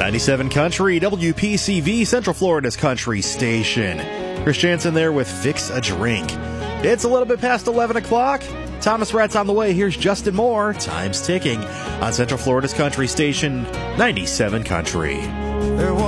97 Country, WPCV, Central Florida's country station. Chris Jansen there with Fix a Drink. It's a little bit past 11 o'clock. Thomas Rhett's on the way. Here's Justin Moore. Time's ticking on Central Florida's country station, 97 Country. There was